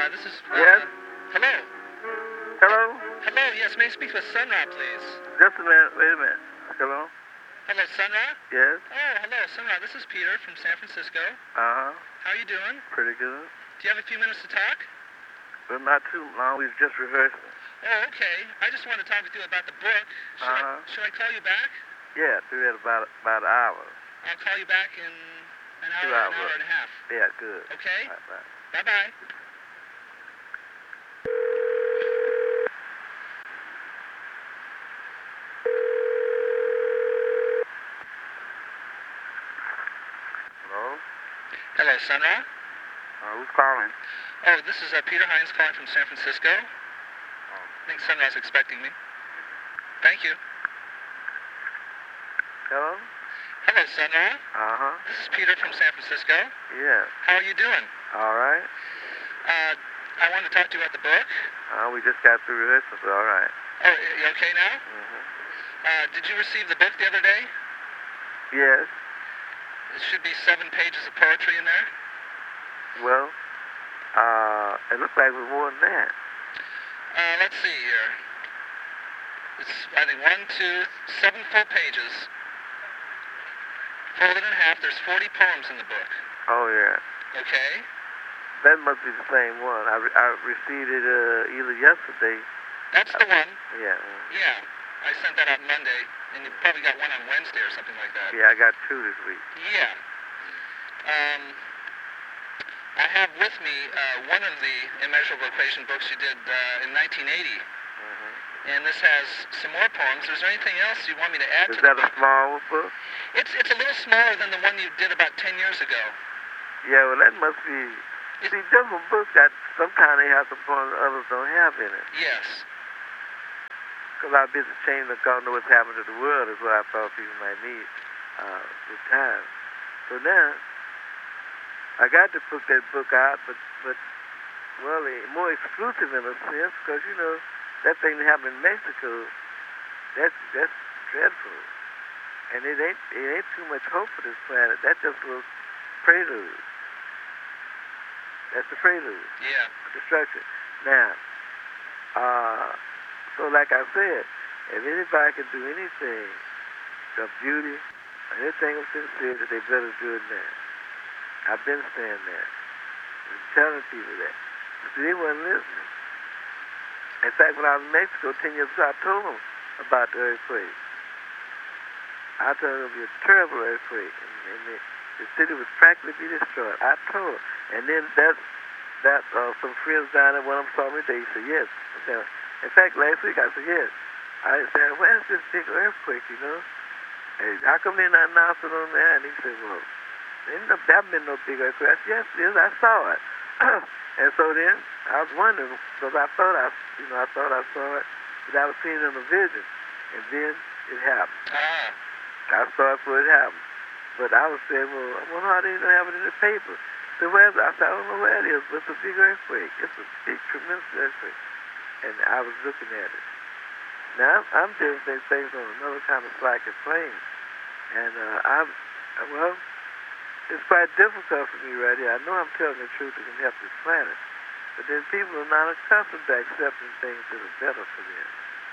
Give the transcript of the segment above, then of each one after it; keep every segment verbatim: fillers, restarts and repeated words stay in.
Uh, this is... Uh, Yes? Hello? Hello? Hello, yes, may I speak with Sun Ra, please? Just a minute. Wait a minute. Hello? Hello, Sun Ra? Yes? Oh, hello, Sun Ra. This is Peter from San Francisco. Uh-huh. How are you doing? Pretty good. Do you have a few minutes to talk? But not too long. We've just rehearsing. Oh, okay. I just wanted to talk with you about the book. Should, Uh-huh. I, should I call you back? Yeah, do that about about an hour. I'll call you back in an hour, Two an hours. hour and a half. Yeah, good. Okay? All right, bye. Bye-bye. Hello? Hello, Sun Ra? Uh, who's calling? Oh, this is uh, Peter Hines calling from San Francisco. Oh. I think Sun Ra's expecting me. Thank you. Hello? Hello, Sun Ra. Uh-huh. This is Peter from San Francisco. Yeah. How are you doing? All right. Uh, I wanted to talk to you about the book. Uh, we just got through rehearsal, so all right. Oh, y- you okay now? Mm-hmm. Uh, did you receive the book the other day? Yes. There should be seven pages of poetry in there. Well, uh, it looks like we're more than that. Uh, let's see here. It's, I think, one, two, seven full pages. Folded in half. There's forty poems in the book. Oh, yeah. Okay? That must be the same one. I, re- I received it uh, either yesterday. That's the one. Yeah. mm. Yeah. I sent that out Monday, and you probably got one on Wednesday or something like that. Yeah, I got two this week. Yeah. Um, I have with me uh, one of the Immeasurable Equation books you did uh, in nineteen eighty. Mm-hmm. And this has some more poems. Is there anything else you want me to add Is to that the a book? small book? It's it's a little smaller than the one you did about ten years ago. Yeah, well, that must be... See, different books that sometimes they have some poems others don't have in it. Yes. Because I've been changing the God know what's happening to the world is what I thought people might need uh, with time. So now, I got to put that book out, but, but well, eh, more exclusive in a sense, because, you know, that thing that happened in Mexico, that's, that's dreadful. And it ain't, it ain't too much hope for this planet. That's just a little prelude. That's the prelude. Yeah. Destruction. Now, uh, so like I said, if anybody can do anything of beauty, anything of sincerity, they better do it now. I've been saying that. I'm telling people that. But they wasn't listening. In fact, when I was in Mexico ten years ago, I told them about the earthquake. I told them it would be a terrible earthquake, and, and the, the city would practically be destroyed. I told them. And then that, that uh, some friends down there, one of them saw me, they said, yes. I said, in fact, last week I said, yes. I said, where's this big earthquake, you know? And how come they not announced it on there? And he said, well, there ain't no, there haven't been no big earthquake. I said, yes, it is. I saw it. And so then I was wondering, because I thought I, you know, I thought I saw it, but I was seeing it in a vision. And then it happened. Ah. I saw it before it happened. But I was saying, well, I wonder how they don't have it in the paper. So where is it? I said, I don't know where it is, but it's a big earthquake. It's a big, tremendous earthquake. And I was looking at it. Now, I'm doing things, things on another kind of slacking plane. And uh, I'm, well, it's quite difficult for me right here. I know I'm telling the truth that can help this planet. But then people are not accustomed to accepting things that are better for them.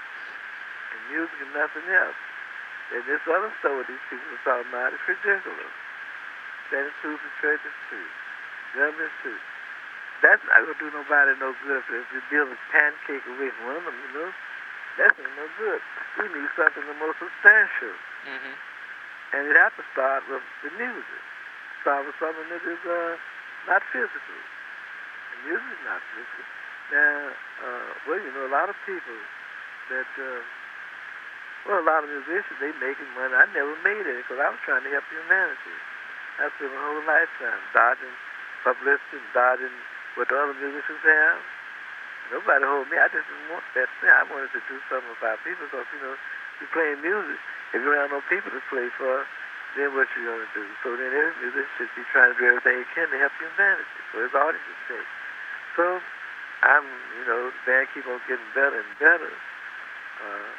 And music and nothing else. And this other stuff these people are talking about is ridiculous. Standing true for church is true. Government is true. That's not going to do nobody no good if, if you build a pancake away from one of them, you know? That's not no good. We need something the most substantial. Mm-hmm. And it has to start with the music. Start with something that is uh, not physical. And music is not physical. Now, uh, well, you know, a lot of people that, uh, well, a lot of musicians, they making money. I never made it because I was trying to help humanity. I spent my whole lifetime dodging publicity, dodging what the other musicians have. Nobody hold me. I just didn't want that thing. I wanted to do something about people because, you know, you're playing music. If you don't have no people to play for, then what you going to do? So then every musician should be trying to do everything he can to help humanity for his audience's sake. So I'm, you know, the band keep on getting better and better. Uh,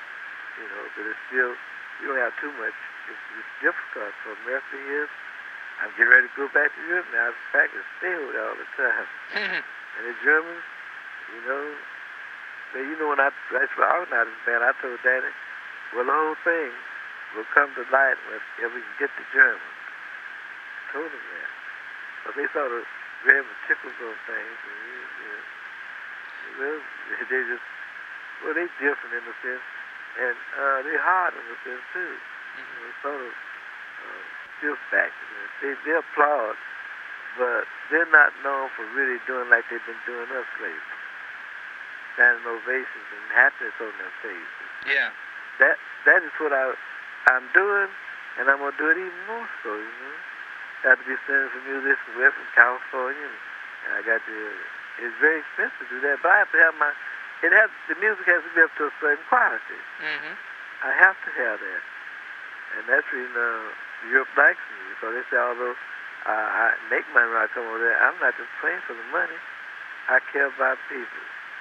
you know, but it's still, you don't have too much. It's, it's difficult for America here. I'm getting ready to go back to Europe now. I practice field all the time. And the Germans, you know, they, you know, when I that's for organized this band, I told Danny, well, the whole thing will come to light if we can get the Germans. I told him that. But they sort of grab the tickles on things. And, you know, well, they just, well, they different in a sense. And uh, they're hard in a sense, too. Mm-hmm. You know, sort of uh, stiff back. They, they applaud, but they're not known for really doing like they've been doing us lately. Standing ovations and happiness on their faces. Yeah. That that is what I I'm doing, and I'm gonna do it even more so. You know, I have to be sending some musicians away from California, and, and I got to. It's very expensive to do that, but I have to have my. It has the music has to be up to a certain quality. Mm-hmm. I have to have that, and that's reason uh, Europe likes me because they say although uh, I make money when I come over there, I'm not just playing for the money. I care about people.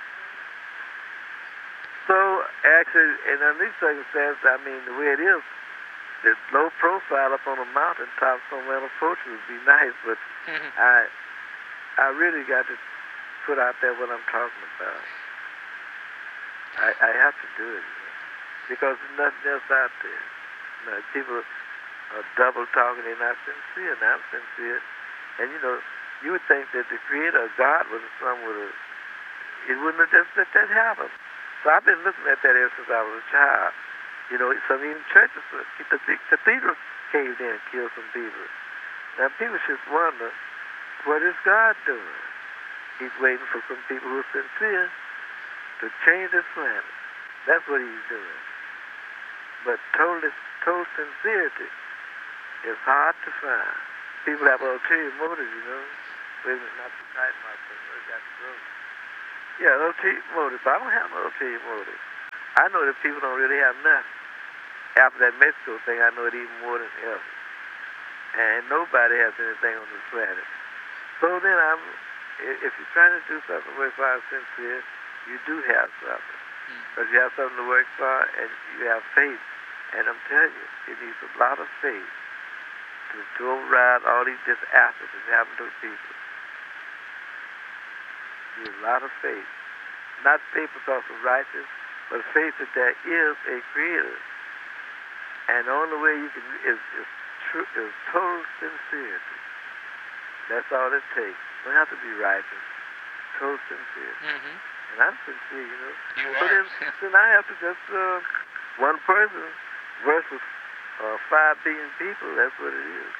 So, actually, in these circumstances, I mean, the way it is, the low profile up on a mountaintop somewhere on a portrait would be nice, but mm-hmm. I I really got to put out there what I'm talking about. I, I have to do it, you know, because there's nothing else out there. You know, people are double talking, they're not sincere, and I'm sincere. And, you know, you would think that the Creator, God, was some would have, it wouldn't have just let that happen. So I've been looking at that ever since I was a child. You know, some even churches, the cathedrals caved in and killed some people. Now people should wonder, what is God doing? He's waiting for some people who are sincere to change this planet. That's what he's doing. But total, total sincerity is hard to find. People have ulterior motives, you know. Wait a minute, not to tighten myself, I got to go. Yeah, ulterior motive. But I don't have no ulterior motive. I know that people don't really have nothing. After that Mexico thing, I know it even more than ever. And nobody has anything on this planet. So then I'm, if you're trying to do something worthwhile sincere, you do have something. Because you have something to work for and you have faith. And I'm telling you, it needs a lot of faith to, to override all these disasters that happen to people. There's a lot of faith. Not faith because of righteousness, but faith that there is a Creator. And the only way you can is, is, true, is total sincerity. That's all it takes. You don't have to be righteous. Total sincerity. Mm-hmm. And I'm sincere, you know. You so are. Then, then I have to just, uh, one person versus uh, five billion people, that's what it is.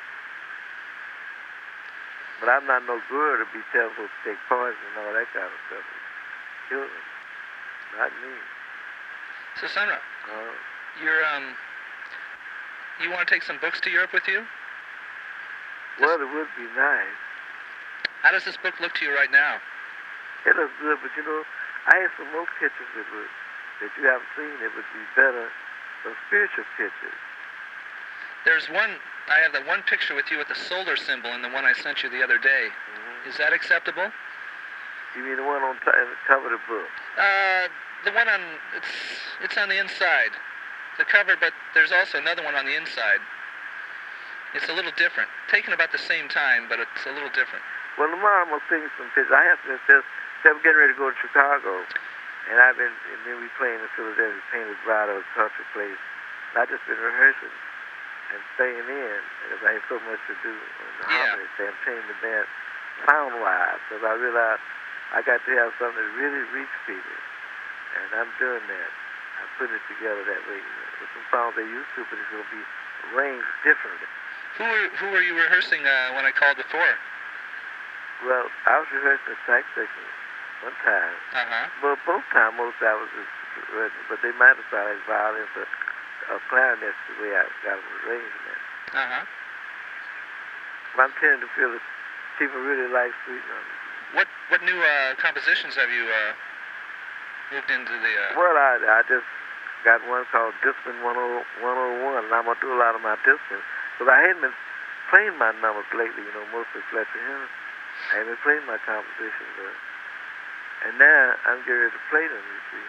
But I'm not no good to be telling folks to take poison and all that kind of stuff. Kill them. Not me. So, Sun Ra, uh, you're, um, you want to take some books to Europe with you? Well, it would be nice. How does this book look to you right now? It looks good, but you know, I had some more pictures that would, that you haven't seen that would be better, some spiritual pictures. There's one, I have the one picture with you with the solar symbol in the one I sent you the other day. Mm-hmm. Is that acceptable? You mean the one on top of the cover of the book? Uh, the one on, it's it's on the inside. The cover, but there's also another one on the inside. It's a little different. Taken about the same time, but it's a little different. Well, tomorrow I'm going to sing some pictures. I have to just, I'm getting ready to go to Chicago. And I've been, and then we playing in Philadelphia, Painted Grotto, a country place. And I've just been rehearsing and staying in, because I have so much to do on the yeah. holiday. So I'm changing the band sound-wise, because I realized I got to have something that really reach people. And I'm doing that. I'm putting it together that way. With some songs they used to, but it's going to be arranged differently. Who were, who were you rehearsing uh, when I called before? Well, I was rehearsing a sax section one time. Uh-huh. Well, both times, most I was rehearsing, but they might have started violins or a clarinet the way I got them arranged that. Uh-huh. But I'm tending to feel that people really like sweet numbers. What what new uh, compositions have you uh, moved into the... Uh... Well, I, I just got one called Discipline one oh one, and I'm going to do a lot of my discipline. Because I hadn't been playing my numbers lately, you know, mostly Fletcher Henry. I haven't been playing my compositions, uh, and now I'm getting ready to play them, you see.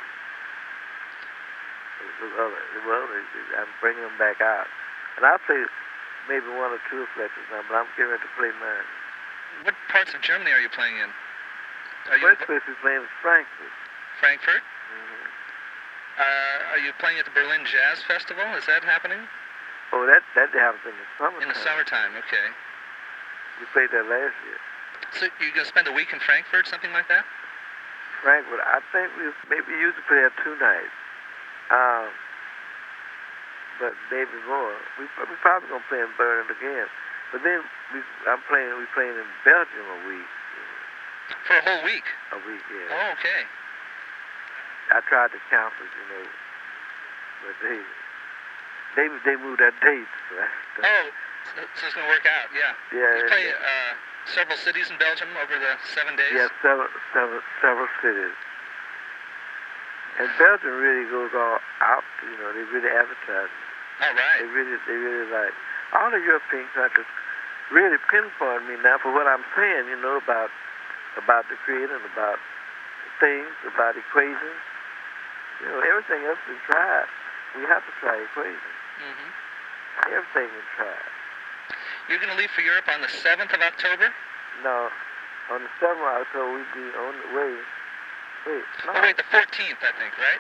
Well, I'm bringing them back out. And I play maybe one or two reflectors now, but I'm getting ready to play mine. What parts of Germany are you playing in? Are The you first place we're playing is Frankfurt. Frankfurt? Mm-hmm. Uh, are you playing at the Berlin Jazz Festival? Is that happening? Oh, that that happens in the summertime. In the summertime, okay. We played there last year. So you're going to spend a week in Frankfurt, something like that? Frankfurt, I think we maybe used to play there two nights. Um, but maybe more. We we probably gonna play in Berlin again. But then we I'm playing we playing in Belgium a week. For a whole week? A week, yeah. Oh, okay. I tried to cancel, you know, but they they they moved that date. So oh, so, so it's gonna work out, yeah. Yeah. You play uh, several cities in Belgium over the seven days? Yeah, several several several cities. And Belgium really goes all out, you know, they really advertise. All right. They really, they really like, all the European countries really pinpoint me now for what I'm saying, you know, about, about the creating, about things, about equations. You know, everything else is tried. We have to try equations. Mm-hmm. Everything is tried. You're going to leave for Europe on the seventh of October? No, on the seventh of October, we'd be on the way. Wait, no. Oh, wait, the fourteenth, I think, right?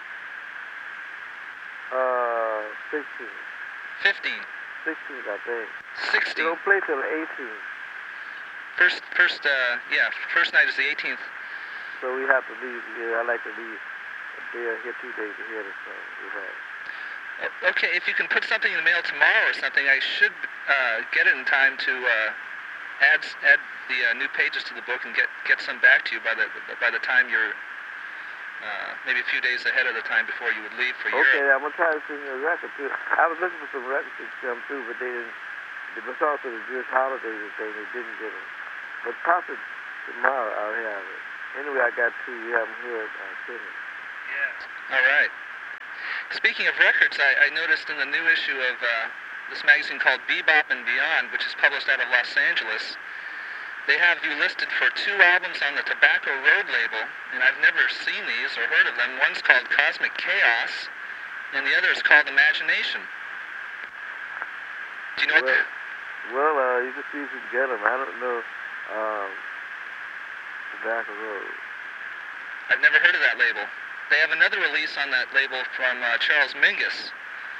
Uh, sixteenth. fifteenth. sixteenth, I think. sixteenth. We don't play till the eighteenth. First, first, uh, yeah, first night is the eighteenth. So we have to leave, yeah, I like to leave a day ahead, two days ahead or something. We have. Okay, if you can put something in the mail tomorrow or something, I should uh, get it in time to uh, add add the uh, new pages to the book and get get some back to you by the by the time you're uh, maybe a few days ahead of the time before you would leave for Europe. Okay, I'm gonna try to send you a record too. I was looking for some records to come through, but they didn't. Because of the Jewish holidays and things, they didn't get them. But possibly tomorrow I'll have it. Anyway, I got two. We haven't heard. I'll send it. Yeah. All right. Speaking of records, I, I noticed in the new issue of uh, this magazine called Bebop and Beyond, which is published out of Los Angeles, they have you listed for two albums on the Tobacco Road label, and I've never seen these or heard of them. One's called Cosmic Chaos, and the other is called Imagination. Do you know well, what the... Well, uh, you can see if you can get them. I don't know. Um, Tobacco Road. I've never heard of that label. They have another release on that label from uh, Charles Mingus.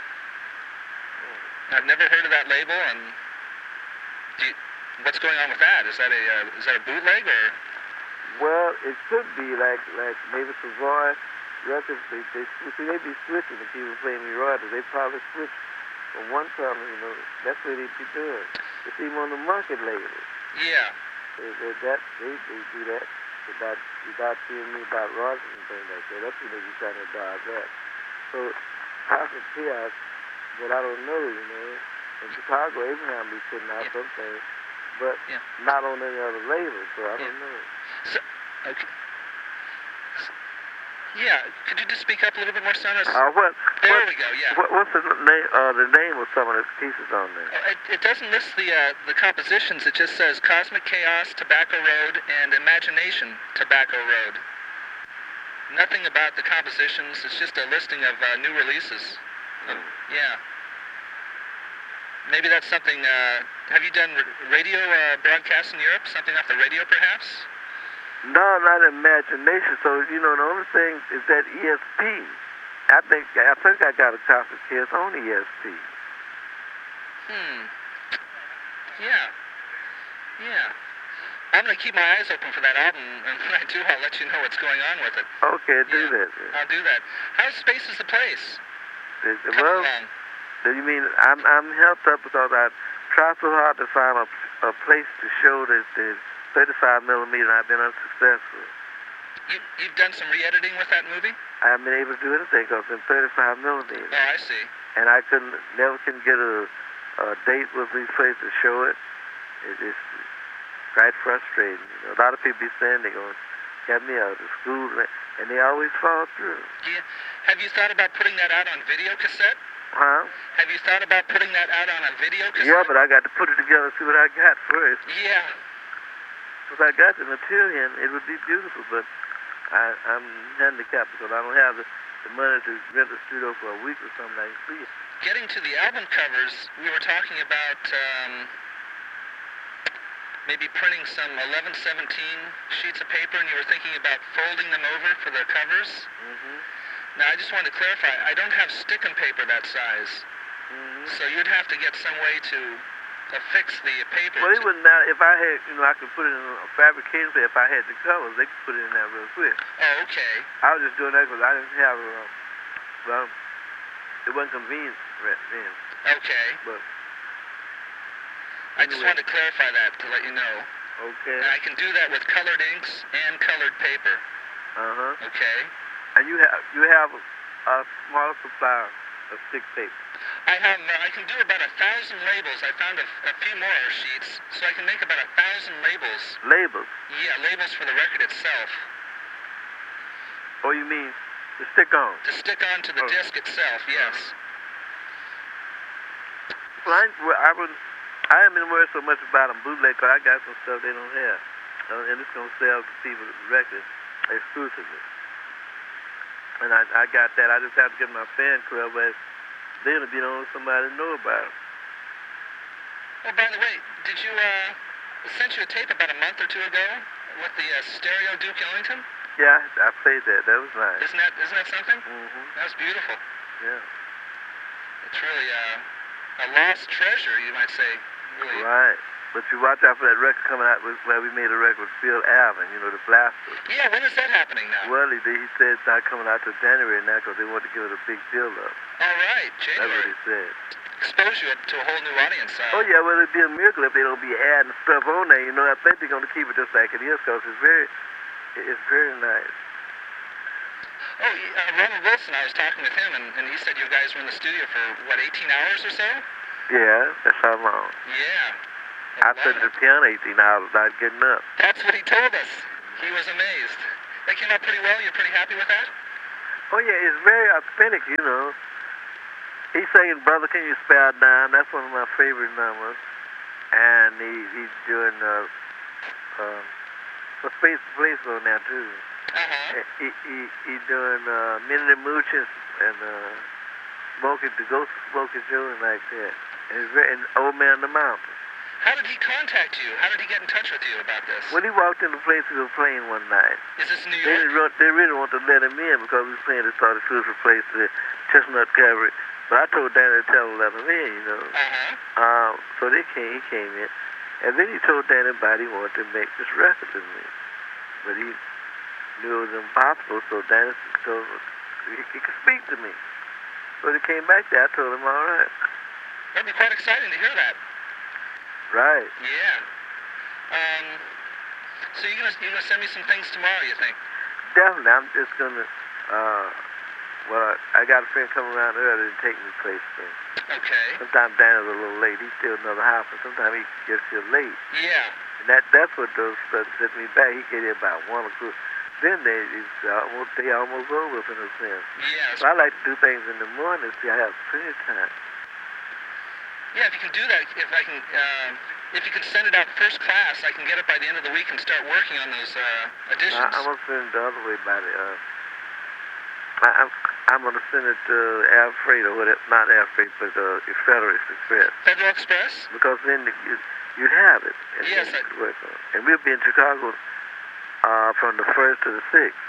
I've never heard of that label, and do you, what's going on with that? Is that a uh, is that a bootleg or? Well, it could be like like maybe Savoy Records. They they see they be switching to keep playing me royalties. They probably switch from one company. You know, that's what they be doing. It's even on the market label. Yeah. They, they, that they they do that. Without, without seeing me about royalties and things like that. That's what they be trying to dodge that. So, Cosmic Chaos, but I don't know, you know. In Chicago, Abraham be putting out yeah. some things, but yeah. not on any other label, so I yeah. don't know. So, okay. Yeah, could you just speak up a little bit more, son? Uh, what, there what, we go, yeah. What, what's the name, uh, the name of some of the pieces on there? Uh, it, it doesn't list the uh, the compositions. It just says Cosmic Chaos, Tobacco Road, and Imagination, Tobacco Road. Nothing about the compositions. It's just a listing of uh, new releases. Hmm. Yeah. Maybe that's something, uh, have you done radio uh, broadcasts in Europe? Something off the radio, perhaps? No, not Imagination. So, you know, the only thing is that E S P. I think I think I got a Cosmic Chaos on E S P. Hmm. Yeah. Yeah. I'm going to keep my eyes open for that album, and when I do, I'll let you know what's going on with it. Okay, do yeah, that. Yeah. I'll do that. How Space is the Place? It, Come well, along. do you mean I'm I'm helped up because I try so hard to find a, a place to show that the thirty-five millimeter, and I've been unsuccessful. You, you've done some re-editing with that movie? I haven't been able to do anything because it's in thirty-five millimeter. Oh, I see. And I couldn't, never can get a, a date with these places to show it. It is quite frustrating. You know, a lot of people be saying they're going to get me out of school, and they always fall through. Yeah. Have you thought about putting that out on video cassette? Huh? Have you thought about putting that out on a video cassette? Yeah, but I got to put it together and see what I got first. Yeah. If I got the material in, it would be beautiful, but I, I'm handicapped because I don't have the, the money to rent a studio for a week or something. I can see it. getting to the album covers, we were talking about um, maybe printing some eleven seventeen sheets of paper, and you were thinking about folding them over for the covers. Mm-hmm. Now, I just wanted to clarify, I don't have stick-em paper that size, Mm-hmm. so you'd have to get some way to affix the paper. Well, it to- wouldn't matter if I had, you know, I could put it in a fabrication paper. If I had the covers, they could put it in there real quick. Oh, okay. I was just doing that because I didn't have, uh, well, it wasn't convenient right then. Okay. But I just anyway. wanted to clarify that to let you know. Okay. And I can do that with colored inks and colored paper. Uh huh. Okay. And you have you have a, a small supply of stick paper. I have, uh, I can do about a thousand labels. I found a, a few more sheets, so I can make about a thousand labels. Labels. Yeah, labels for the record itself. Oh, you mean to stick on? To stick onto the Oh. disc itself, yes. Well, I, well, I would. I haven't been worried so much about them bootleg because I got some stuff they don't have, uh, and it's gonna sell to people directly, exclusively. And I, I got that. I just have to get my fan club, but they're gonna be the only somebody to know about it. Oh, by the way, did you, uh, I sent you a tape about a month or two ago with the uh, stereo Duke Ellington? Yeah, I played that. That was nice. Isn't that, isn't that something? Mm-hmm. That was beautiful. Yeah. It's really uh, a lost treasure, you might say. Really. Right. But you watch out for that record coming out with, where we made a record with Phil Alvin, you know, the blaster. Yeah, when is that happening now? Well, he, he said it's not coming out till January now because they want to give it a big build-up. All right, That's what January. he said. Expose you to a whole new audience. Uh, Oh, yeah, well, it'd be a miracle if they don't be adding stuff on there. You know, I think they're going to keep it just like it is because it's very, it's very nice. Oh, uh, Ronald Wilson, I was talking with him, and, and he said you guys were in the studio for, what, eighteen hours or so? Yeah, that's how long. Yeah. I studied the piano eighteen hours without getting up. That's what he told us. He was amazed. That came out pretty well. You're pretty happy with that? Oh, yeah, it's very authentic, you know. He's singing Brother, Can You Spare a Dime? That's one of my favorite numbers. And he, he's doing uh, uh, for Space Place on there, too. Uh-huh. He, he, he's doing uh, Minute Mooches and uh, Smokey, the Ghost of Smokey Joe and like that. And, it's very, and Old Man on the Mountain. How did he contact you? How did he get in touch with you about this? When he walked in the place we were playing one night, Is this New they, York? didn't, re- they really want to let him in because we were playing this sort of exclusive place, the Chestnut Cabaret. But I told Danny to tell him to let him in, you know. Uh-huh. Um, so they came, he came in. And then he told Danny about he wanted to make this record with me. But he knew it was impossible, so Danny told him he, he could speak to me. So he came back there, I told him, all right. That'd be quite exciting to hear that. Right. Yeah. Um, so you're gonna you're gonna send me some things tomorrow, you think? Definitely. I'm just going to, uh, well, I got a friend coming around early to take me places. Okay. Sometimes Danny's a little late. He's still another house, and sometimes he gets here late. Yeah. And that that's what does uh, set me back. He get here about one o'clock. Then they it's almost they almost over in a sense. Yeah. So I like to do things in the morning. See, I have plenty of time. Yeah, if you can do that, if I can, uh, if you can send it out first class, I can get it by the end of the week and start working on those uh, additions. I, I'm gonna send it the other way by the. Uh, I, I'm I'm gonna send it to Air Freight or whatever, not Air Freight, but uh, Federal Express. Federal Express? Because then you you have it. And Yes, then you I- can work on it. And we'll be in Chicago uh, from the first to the sixth.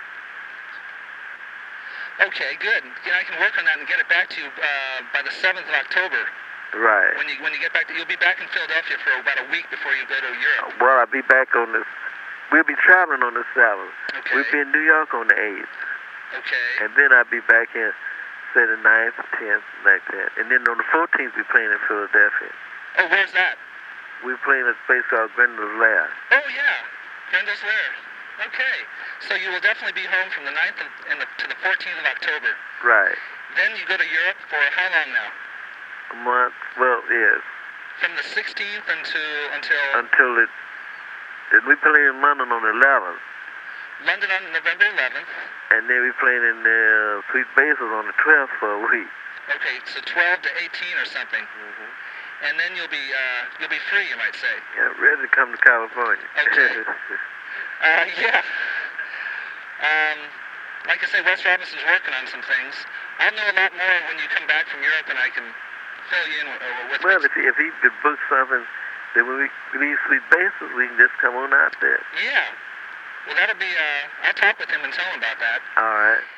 Okay, good. You know, I can work on that and get it back to you uh, by the seventh of October. Right. When you when you get back, to, you'll be back in Philadelphia for about a week before you go to Europe. Well, I'll be back on this. We'll be traveling on the seventh. Okay. We'll be in New York on the eighth. Okay. And then I'll be back in, say, the ninth, tenth, like that. And then on the fourteenth, we're playing in Philadelphia. Oh, where's that? We're playing at a place called Grendel's Lair. Oh, yeah. Grendel's Lair. Okay. So you will definitely be home from the ninth of, and the, to the fourteenth of October. Right. Then you go to Europe for how long now? A month, well, yes. From the sixteenth until until Until it, and we play in London on the eleventh. London on November eleventh. And then we playing in uh, Sweet Basil on the twelfth for a week. Okay, so twelve to eighteen or something. Mm-hmm. And then you'll be uh, you'll be free, you might say. Yeah, ready to come to California. Okay. Uh, yeah. Um, like I say, Wes Robinson's working on some things. I'll know a lot more when you come back from Europe, and I can fill you in with, uh, with Well, if he, if he could book something, then when we leave Sweet Bases, we can just come on out there. Yeah. Well, that'll be, uh, I'll talk with him and tell him about that. All right.